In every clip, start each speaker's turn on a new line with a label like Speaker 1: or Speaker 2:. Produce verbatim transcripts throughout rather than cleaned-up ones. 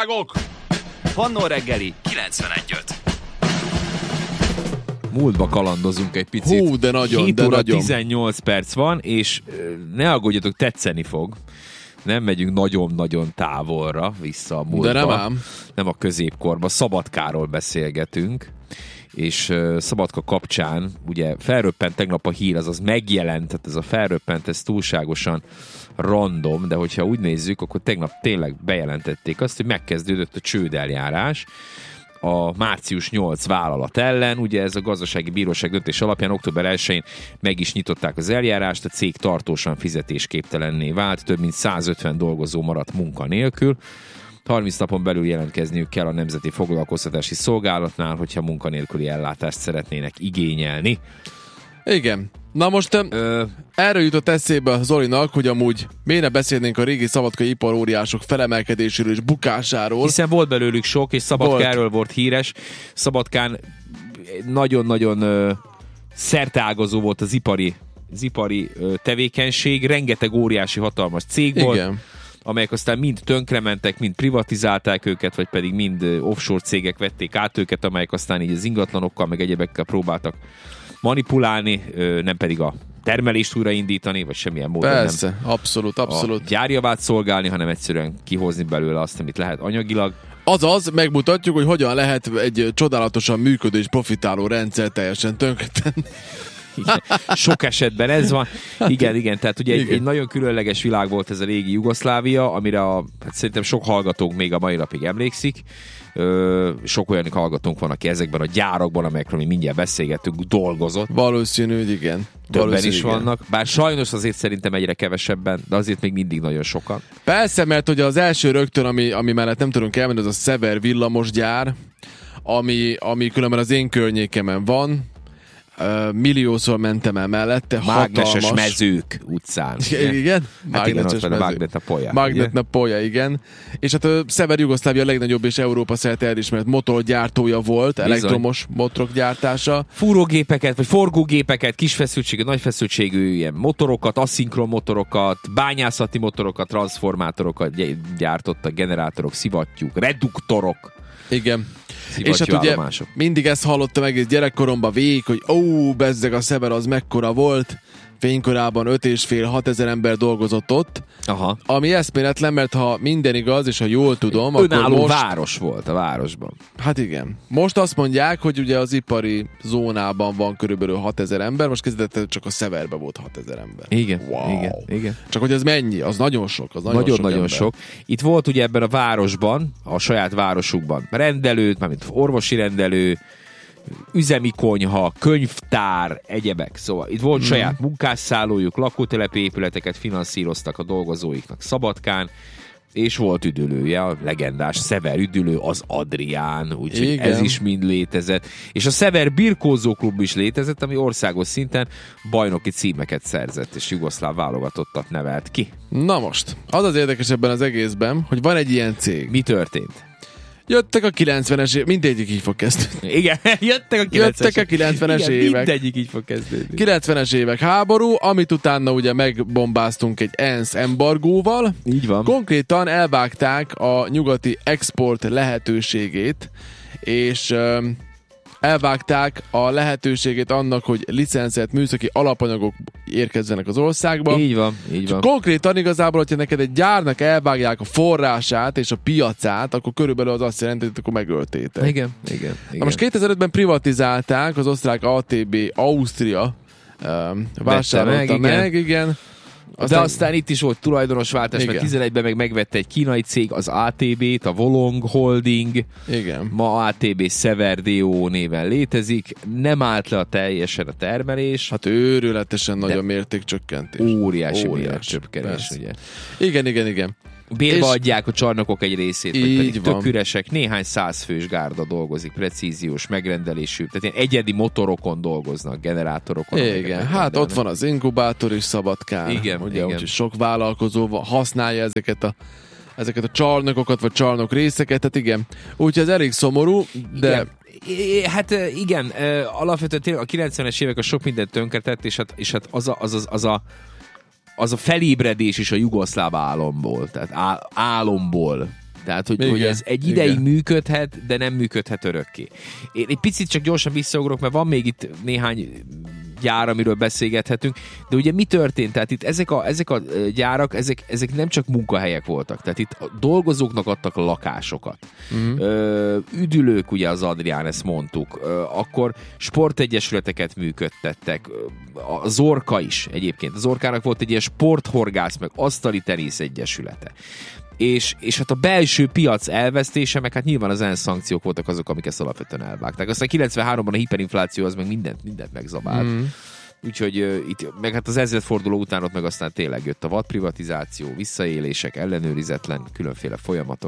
Speaker 1: újságok!
Speaker 2: Pannó reggeli kilencvenegy öt.
Speaker 3: Múltba kalandozunk egy picit.
Speaker 1: Hú, de nagyon,
Speaker 3: hét
Speaker 1: de
Speaker 3: óra
Speaker 1: nagyon.
Speaker 3: tizennyolc perc van, és ne aggódjatok, tetszeni fog. Nem megyünk nagyon-nagyon távolra vissza a múltba.
Speaker 1: De nem ám.
Speaker 3: Nem a középkorba. Szabadkáról beszélgetünk, és uh, Szabadka kapcsán ugye felröppent tegnap a hír, azaz megjelent, tehát ez a felröppent, ez túlságosan random, de hogyha úgy nézzük, akkor tegnap tényleg bejelentették azt, hogy megkezdődött a csődeljárás a március nyolc vállalat ellen. Ugye ez a gazdasági bíróság döntés alapján október elsején meg is nyitották az eljárást, a cég tartósan fizetésképtelenné vált, több mint százötven dolgozó maradt munka nélkül. harminc napon belül jelentkezniük kell a Nemzeti Foglalkoztatási Szolgálatnál, hogyha munkanélküli ellátást szeretnének igényelni.
Speaker 1: Igen. Na most Ö... erről jutott eszébe Zolinak, hogy amúgy miért ne beszélnénk a régi szabadkai iparóriások felemelkedéséről és bukásáról.
Speaker 3: Hiszen volt belőlük sok, és Szabadka erről volt híres. Szabadkán nagyon-nagyon ö, szerteágazó volt az ipari, az ipari ö, tevékenység, rengeteg óriási hatalmas cég volt.
Speaker 1: Igen.
Speaker 3: Amelyek aztán mind tönkrementek, mind privatizálták őket, vagy pedig mind offshore cégek vették át őket, amelyek aztán így az ingatlanokkal, meg egyebekkel próbáltak manipulálni, nem pedig a termelést újraindítani, vagy semmilyen módon
Speaker 1: Persze,
Speaker 3: nem
Speaker 1: abszolút, abszolút.
Speaker 3: a gyárjavát szolgálni, hanem egyszerűen kihozni belőle azt, amit lehet anyagilag.
Speaker 1: Azaz, megmutatjuk, hogy hogyan lehet egy csodálatosan működő és profitáló rendszer teljesen tönkretenni.
Speaker 3: Igen. Sok esetben ez van. Igen, igen, tehát ugye egy, egy nagyon különleges világ volt ez a régi Jugoszlávia, amire a, hát szerintem sok hallgatónk még a mai napig emlékszik. Ö, sok olyan hallgatónk van, aki ezekben a gyárakban, amelyekről mi mindjárt beszélgettünk, dolgozott.
Speaker 1: Valószínű, hogy igen.
Speaker 3: Többen
Speaker 1: Valószínű,
Speaker 3: is
Speaker 1: igen.
Speaker 3: vannak, bár sajnos azért szerintem egyre kevesebben, de azért még mindig nagyon sokan.
Speaker 1: Persze, mert ugye az első rögtön, ami, ami mellett nem tudunk elmenni, az a Szever villamosgyár, ami, ami különben az én környékemen van. Uh, milliószor mentem el mellette.
Speaker 3: Mágneses
Speaker 1: hatalmas...
Speaker 3: mezők utcán.
Speaker 1: Igen, igen?
Speaker 3: Hát igen, ott van a Magnet Napolya.
Speaker 1: Magnet Napolya, igen. És hát a Szever Jugoszlávia a legnagyobb és Európa szerte elismert motorgyártója volt, bizony. Elektromos motorok gyártása.
Speaker 3: Fúrógépeket, vagy forgógépeket, kis feszültségű, nagy feszültségű ilyen motorokat, aszinkron motorokat, bányászati motorokat, transformátorokat gyártottak, generátorok, szivattyúk, reduktorok.
Speaker 1: Igen. És hát ugye
Speaker 3: állomások.
Speaker 1: mindig ezt hallottam egész gyerekkoromban végig, hogy ó, bezzeg a Szever az mekkora volt. Fénykorában öt és fél hat ezer ember dolgozott ott.
Speaker 3: Aha.
Speaker 1: Ami eszméletlen, mert ha minden igaz, és ha jól tudom,
Speaker 3: önálló
Speaker 1: akkor most...
Speaker 3: város volt a városban.
Speaker 1: Hát igen. Most azt mondják, hogy ugye az ipari zónában van körülbelül hatezer ember, most kezdetben csak a Szeverben volt hatezer ember.
Speaker 3: Igen,
Speaker 1: wow.
Speaker 3: igen, igen.
Speaker 1: Csak hogy ez mennyi? Az nagyon sok. Az nagyon,
Speaker 3: Nagyon-nagyon
Speaker 1: sok,
Speaker 3: sok. Itt volt ugye ebben a városban, a saját városukban rendelő, mármint orvosi rendelő, üzemi konyha, könyvtár, egyebek. Szóval itt volt mm. saját munkásszállójuk, lakótelepi épületeket finanszíroztak a dolgozóiknak Szabadkán, és volt üdülője, a legendás Szever üdülő, az Adrián, úgyhogy ez is mind létezett. És a Szever birkózóklub is létezett, ami országos szinten bajnoki címeket szerzett, és jugoszláv válogatottat nevelt ki.
Speaker 1: Na most, az az érdekes ebben az egészben, hogy van egy ilyen cég.
Speaker 3: Mi történt?
Speaker 1: Jöttek a kilencvenes évek, mindegyik így fog kezdődni.
Speaker 3: Igen, jöttek a kilencvenes,
Speaker 1: jöttek a kilencvenes
Speaker 3: igen,
Speaker 1: évek.
Speaker 3: Mindegyik így fog kezdődni.
Speaker 1: kilencvenes évek háború, amit utána ugye megbombáztunk egy ENSZ embargóval.
Speaker 3: Így van.
Speaker 1: Konkrétan elvágták a nyugati export lehetőségét, és um, elvágták a lehetőségét annak, hogy licenszelt műszaki alapanyagok érkezzenek az országba.
Speaker 3: Így van, így van.
Speaker 1: Konkrétan igazából, hogyha neked egy gyárnak elvágják a forrását és a piacát, akkor körülbelül az azt jelenti, hogy akkor megöltétek.
Speaker 3: Igen, igen, igen.
Speaker 1: Na most kétezer-ötben privatizálták, az osztrák á té bé Ausztria um, vásárolta meg, meg, igen. igen.
Speaker 3: Aztán, de aztán itt is volt tulajdonosváltás,
Speaker 1: igen.
Speaker 3: mert tizenegyben meg megvette egy kínai cég, az á té bét, a Volong Holding.
Speaker 1: Igen.
Speaker 3: Ma á té bé Szever dé o néven létezik. Nem állt le a teljesen a termelés.
Speaker 1: Hát őrületesen nagy a mértékcsökkentés.
Speaker 3: Óriási, óriási mértékcsökkentés, ugye.
Speaker 1: Igen, igen, igen.
Speaker 3: Bérbe adják a csarnokok egy részét, vagy pedig
Speaker 1: van.
Speaker 3: tök üresek. Néhány százfős gárda dolgozik, precíziós, megrendelésű. Tehát ilyen egyedi motorokon dolgoznak, generátorokon.
Speaker 1: Igen, hát ott van az inkubátor is Szabadkán.
Speaker 3: Igen,
Speaker 1: ugye,
Speaker 3: igen.
Speaker 1: Úgyhogy sok vállalkozó használja ezeket a, ezeket a csarnokokat, vagy csarnok részeket, tehát igen. Úgyhogy ez elég szomorú, de...
Speaker 3: Igen. Hát igen, alapvetően tényleg a kilencvenes évek a sok mindent tönkretett, és hát, és hát az a, az, az, az a az a felébredés is a jugoszláv álomból, tehát á, álomból Tehát, hogy,
Speaker 1: igen,
Speaker 3: hogy ez egy ideig
Speaker 1: igen.
Speaker 3: működhet, de nem működhet örökké. Én egy picit csak gyorsan visszaugrok, mert van még itt néhány gyár, amiről beszélgethetünk, de ugye mi történt? Tehát itt ezek a, ezek a gyárak, ezek, ezek nem csak munkahelyek voltak, tehát itt a dolgozóknak adtak lakásokat. Uh-huh. Ö, üdülők, ugye az Adrián, ezt mondtuk. Ö, akkor sportegyesületeket működtettek. A Zorka is egyébként. A Zorkának volt egy ilyen sporthorgász, meg asztali tenisz egyesülete. És, és hát a belső piac elvesztése, meg hát nyilván az ENSZ szankciók voltak azok, amik ezt alapvetően elvágták. Aztán kilencvenháromban a hiperinfláció az meg mindent, mindent megzabált. Mm. Úgyhogy uh, itt, meg hát az ezredforduló után ott meg aztán tényleg jött a vadprivatizáció, visszaélések, ellenőrizetlen különféle folyamatok.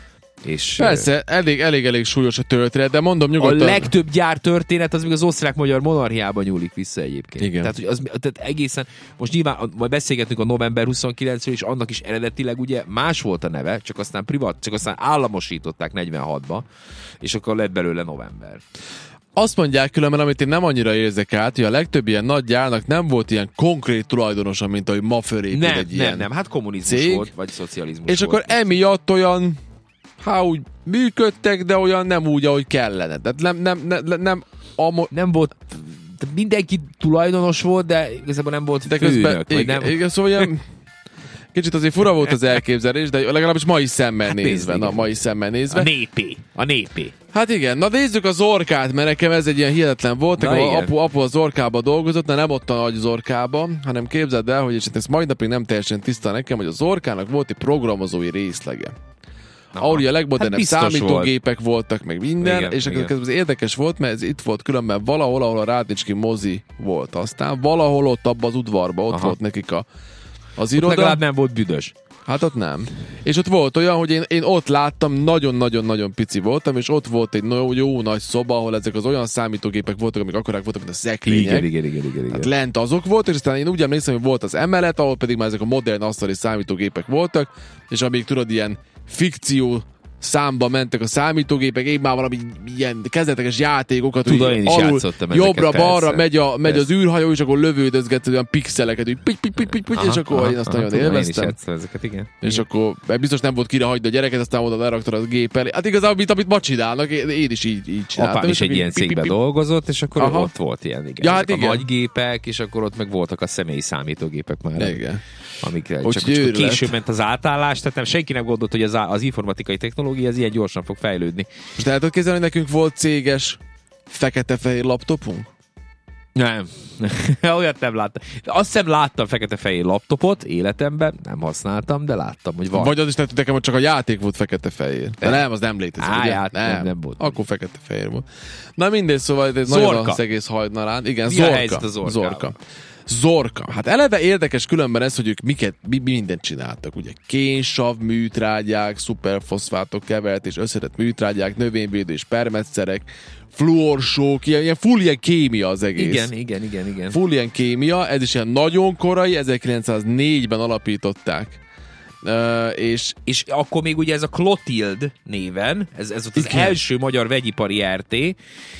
Speaker 3: És,
Speaker 1: Persze, elég, elég, elég súlyos a történet, de mondom nyugodtan.
Speaker 3: A legtöbb gyár történet az még az osztrák-magyar monarchiában nyúlik vissza egyébként.
Speaker 1: Igen.
Speaker 3: Tehát, hogy az, tehát egészen, most nyilván majd beszélgetünk a november huszonkilencről, és annak is eredetileg ugye más volt a neve, csak aztán privat, csak aztán államosították negyvenhatba, és akkor lett belőle november.
Speaker 1: Azt mondják különben, amit én nem annyira érzek át, hogy a legtöbb ilyen nagy gyárnak nem volt ilyen konkrét tulajdonosa, mint ahogy ma fölépül
Speaker 3: nem,
Speaker 1: egy
Speaker 3: nem,
Speaker 1: ilyen
Speaker 3: Nem, hát kommunizmus
Speaker 1: cég,
Speaker 3: volt, vagy szocializmus
Speaker 1: és
Speaker 3: volt.
Speaker 1: akkor emiatt olyan, hát úgy működtek, de olyan nem úgy, ahogy kellene. Tehát nem, nem, nem, nem, amo-
Speaker 3: nem volt, mindenki tulajdonos volt, de igazából nem volt
Speaker 1: de
Speaker 3: főnök.
Speaker 1: közben,
Speaker 3: Vagy
Speaker 1: igen,
Speaker 3: nem...
Speaker 1: igen, szóval ilyen, kicsit azért fura volt az elképzelés, de legalábbis mai szemmel
Speaker 3: Hát
Speaker 1: nézve.
Speaker 3: nézd,
Speaker 1: Na, mai szemmel nézve.
Speaker 3: A népé. A népé.
Speaker 1: Hát igen, na nézzük a Zorkát, mert nekem ez egy ilyen hihetetlen volt.
Speaker 3: Na
Speaker 1: Nekem
Speaker 3: igen.
Speaker 1: apu, apu a Zorkába dolgozott, de nem ott a nagy Zorkában, hanem képzeld el, hogy és ez majd napig nem teljesen tiszta nekem, hogy a Zorkának volt egy programozói részlege.
Speaker 3: Aha.
Speaker 1: Ahol a legmodernebb
Speaker 3: Hát biztos
Speaker 1: számítógépek volt. voltak, meg minden,
Speaker 3: Igen,
Speaker 1: és
Speaker 3: igen.
Speaker 1: akkor ez érdekes volt, mert ez itt volt különben valahol, ahol a Rádnicski mozi volt. Aztán valahol ott abban az udvarban, ott
Speaker 3: Aha.
Speaker 1: volt nekik a, az
Speaker 3: Ott
Speaker 1: iroda.
Speaker 3: legalább nem volt büdös.
Speaker 1: Hát ott nem. És ott volt olyan, hogy én, én ott láttam, nagyon-nagyon-nagyon pici voltam, és ott volt egy jó, jó nagy szoba, ahol ezek az olyan számítógépek voltak, amik akkorák voltak, mint a szekrények.
Speaker 3: Igen, igen, igen, igen, igen.
Speaker 1: Hát lent azok volt, és aztán én úgy emlékszem, hogy volt az emelet, ahol pedig már ezek a modern asztali számítógépek voltak, és amíg tudod, ilyen fikció számba mentek a számítógépek, én már valami ilyen kezdetleges játékokat,
Speaker 3: Tudom, én is játszottam ezeket,
Speaker 1: jobbra-balra
Speaker 3: persze.
Speaker 1: megy, a, megy
Speaker 3: Persze.
Speaker 1: az űrhajó, és akkor lövődözget olyan pixeleket, hogy pik, pik, pik, pik, pik, és akkor
Speaker 3: aha,
Speaker 1: én azt
Speaker 3: aha,
Speaker 1: nagyon
Speaker 3: tudom, én is
Speaker 1: élveztem.
Speaker 3: játszottam ezeket, igen.
Speaker 1: És
Speaker 3: igen.
Speaker 1: akkor mert biztos nem volt kire hagyni a gyereket, aztán oda leraktad a gép elé. Hát igazából, mint amit ma csinálnak, én, én is így, így csináltam.
Speaker 3: Apám is
Speaker 1: és
Speaker 3: egy ilyen
Speaker 1: pip, pip,
Speaker 3: cégben
Speaker 1: pip.
Speaker 3: dolgozott, és akkor
Speaker 1: Aha.
Speaker 3: ott volt ilyen, igen.
Speaker 1: Ja, hát
Speaker 3: Ezek a
Speaker 1: igen.
Speaker 3: nagy gépek, és akkor ott meg voltak a személyi számítógépek már.
Speaker 1: Igen.
Speaker 3: Amikre
Speaker 1: Úgyhogy
Speaker 3: csak, csak
Speaker 1: őrület.
Speaker 3: később ment az átállás, tehát nem, senki nem gondolt, hogy az, á- az informatikai technológia az ilyen gyorsan fog fejlődni.
Speaker 1: Most el tudod képzelni, hogy nekünk volt céges fekete-fehér laptopunk?
Speaker 3: Nem. Olyat nem láttam. Azt hiszem láttam fekete-fehér laptopot életemben, nem használtam, de láttam, hogy van.
Speaker 1: Vagy az is lehet, hogy nekem hogy csak a játék volt fekete-fehér. De nem, az nem létezik.
Speaker 3: Á,
Speaker 1: ugye?
Speaker 3: ját- nem, nem volt.
Speaker 1: Akkor fekete-fehér volt. Na mindegy, szóval ez
Speaker 3: Zorka.
Speaker 1: nagyon az egész hajnalán. Igen,
Speaker 3: Mi a
Speaker 1: Zorka.
Speaker 3: helyzet a Zorkával?
Speaker 1: Zorka. Zorka. Hát eleve érdekes különben ez, hogy ők miket, mi, mi mindent csináltak. Ugye kénsav, műtrágyák, szuperfoszfátok kevert és összetett műtrágyák, növényvédő és permetszerek, fluorsók, ilyen, ilyen full ilyen kémia az egész.
Speaker 3: Igen, igen, igen, igen.
Speaker 1: Full ilyen kémia, ez is ilyen nagyon korai, ezerkilencszáznégyben alapították. Uh, és
Speaker 3: És akkor még ugye ez a Clotilde néven, ez, ez volt az
Speaker 1: Igen.
Speaker 3: első magyar vegyipari er té,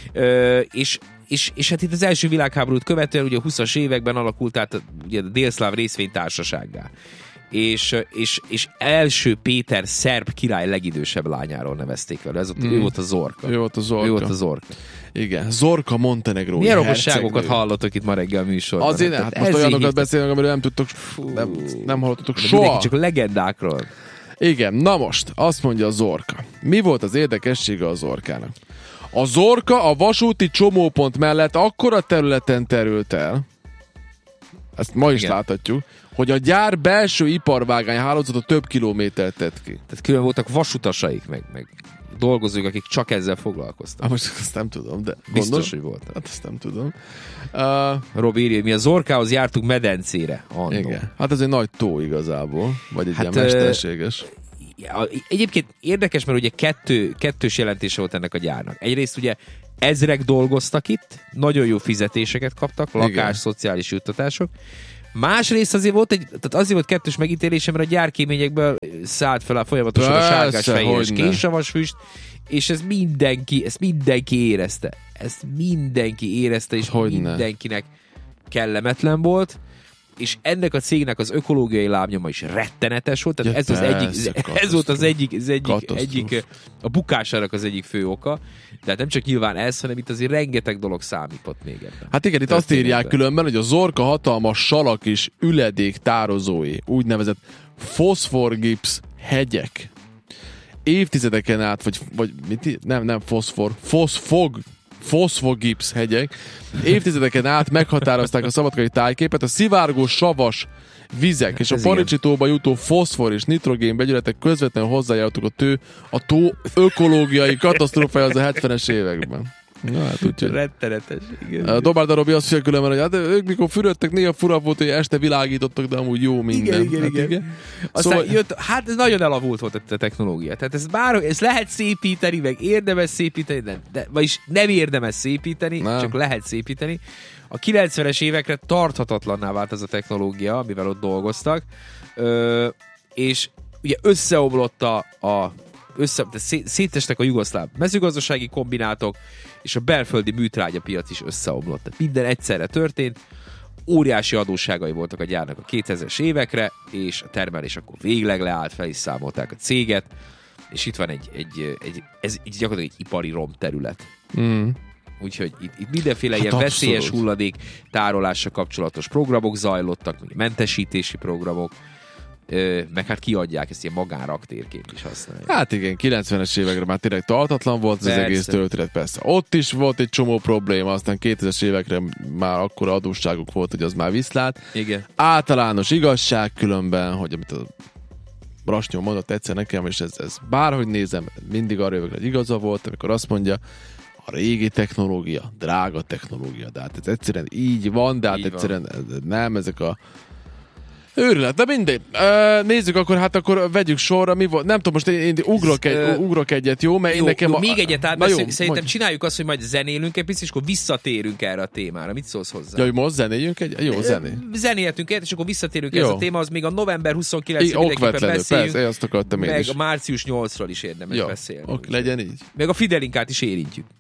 Speaker 3: ö, és, és, és hát itt az első világháborút követően ugye a huszas években alakult át ugye a Délszláv részvénytársasággá. És, és, és első Péter szerb király legidősebb lányáról nevezték vele. Ez ott, mm. Ő volt a Zorka.
Speaker 1: ő volt a Zorka.
Speaker 3: Ő volt a Zorka.
Speaker 1: Igen, Zorka Montenegrói
Speaker 3: Milyen
Speaker 1: hercegnő.
Speaker 3: okosságokat hallottok itt ma reggel műsorban?
Speaker 1: Azért,
Speaker 3: Tehát
Speaker 1: hát most
Speaker 3: ezért
Speaker 1: olyanokat
Speaker 3: hívtak-
Speaker 1: beszélnek, amiről nem tudtok, nem, nem hallottatok
Speaker 3: De
Speaker 1: soha.
Speaker 3: mindenki csak legendákról.
Speaker 1: Igen, na most, azt mondja a Zorka. Mi volt az érdekessége a Zorkának? A Zorka a vasúti csomópont mellett akkora területen terült el, ezt ma is
Speaker 3: Igen.
Speaker 1: láthatjuk, hogy a gyár belső iparvágány hálózata több kilométert tett ki.
Speaker 3: Tehát külön voltak vasutasaik, meg, meg dolgozók, akik csak ezzel foglalkoztak.
Speaker 1: Ah, most ezt nem tudom, de
Speaker 3: Biztos,
Speaker 1: gondolom.
Speaker 3: hogy volt.
Speaker 1: Hát ezt nem tudom. Uh,
Speaker 3: Robi írja, mi a Zorkához jártunk medencére. Annó.
Speaker 1: igen. Hát ez egy nagy tó igazából, vagy egy
Speaker 3: Hát,
Speaker 1: ilyen mesterséges.
Speaker 3: Ja, egyébként érdekes, mert ugye kettő, kettős jelentése volt ennek a gyárnak. Egyrészt ugye ezrek dolgoztak itt, nagyon jó fizetéseket kaptak, lakás,
Speaker 1: Igen.
Speaker 3: szociális juttatások. Másrészt azért volt egy, tehát azért volt kettős megítélésem, mert a gyárkéményekből szállt fel a folyamatosan a
Speaker 1: Persze,
Speaker 3: sárgás fehér és
Speaker 1: hogyne.
Speaker 3: kénsavas füst, és ez mindenki, ezt mindenki érezte. Ezt mindenki érezte, és
Speaker 1: Hogyne.
Speaker 3: mindenkinek kellemetlen volt. és ennek a cégnek az ökológiai lábnyoma is rettenetes volt, tehát
Speaker 1: Ja,
Speaker 3: ez, az
Speaker 1: persze,
Speaker 3: egyik, ez volt az egyik, az egyik, egyik, a bukásának az egyik fő oka, tehát nem csak nyilván ez, hanem itt azért rengeteg dolog számított még ebben.
Speaker 1: Hát igen, itt azt írják különben, hogy a Zorka hatalmas salak és üledék tározói, úgynevezett foszforgipsz hegyek. Évtizedeken át, vagy, vagy mit, nem, nem foszfor, foszfog, foszfogipsz hegyek, évtizedeken át meghatározták a szabadkai tájképet, a szivárgó savas vizek és a Paricsitóba jutó foszfor és nitrogén vegyületek közvetlenül hozzájárultak a tő, a tó ökológiai katasztrófájához a hetvenes években. Na hát úgyhogy...
Speaker 3: Rettenetes, igen.
Speaker 1: A Dobárda Robi azt mondja különben, hogy hát ők mikor fürödtek, néha fura volt, hogy este világítottak, de amúgy jó minden.
Speaker 3: Igen, igen,
Speaker 1: hát,
Speaker 3: igen. igen. Aztán szóval... jött, hát ez nagyon elavult volt a technológia. Tehát ez bár, ez lehet szépíteni, meg érdemes szépíteni, de, de vagyis nem érdemes szépíteni, nem. Csak lehet szépíteni. A kilencvenes évekre tarthatatlanná vált ez a technológia, amivel ott dolgoztak, Ö, és ugye összeomlott a, a össze, szétestek a jugoszláv mezőgazdasági kombinátok, és a belföldi műtrágyapiac is összeomlott. Tehát minden egyszerre történt, óriási adósságai voltak a gyárnak a kétezres évekre, és a termelés akkor végleg leállt, fel is számolták a céget, és itt van egy, egy, egy ez egy gyakorlatilag egy ipari romterület. Mm. Úgyhogy itt, itt mindenféle hát ilyen abszolút. Veszélyes hulladék tárolással kapcsolatos programok zajlottak, meg mentesítési programok, Ö, meg hát kiadják, ezt ilyen magánraktérként is használják.
Speaker 1: Hát igen, kilencvenes évekre már tényleg tartatlan volt persze. Az egész történet, persze. Ott is volt egy csomó probléma, aztán kétezres évekre már akkora adósságuk volt, hogy az már viszlát.
Speaker 3: Igen.
Speaker 1: Általános igazság különben, hogy amit a Brasnyó mondott egyszer nekem, és ez, ez bárhogy nézem, mindig arra jövök, hogy igaza volt, amikor azt mondja, a régi technológia, drága technológia, de hát ez egyszerűen így van, de hát így egyszerűen van. Nem, ezek a őrület, de mindegy. Uh, nézzük akkor, hát akkor vegyük sorra, mi volt. Nem tudom, most én, én ugrok, egy, uh, ugrok egyet, jó? Mert
Speaker 3: jó,
Speaker 1: nekem
Speaker 3: jó,
Speaker 1: a...
Speaker 3: még egyet átbeszélünk, szerintem
Speaker 1: mondj.
Speaker 3: Csináljuk azt, hogy majd zenélünk egy picit, és akkor visszatérünk erre a témára. Mit szólsz hozzá?
Speaker 1: Ja, hogy most zenéljünk egy? Jó, zené.
Speaker 3: Zenélhetünk egyet, és akkor visszatérünk
Speaker 1: jó.
Speaker 3: Ez a téma, az még a november huszonkilencedikén mindenképpen beszéljünk.
Speaker 1: Persze, azt akartam én
Speaker 3: meg
Speaker 1: is.
Speaker 3: a március nyolcadikáról is érdemes jó. Beszélni.
Speaker 1: Ok, legyen így.
Speaker 3: Meg a Fidelinkát is érintjük.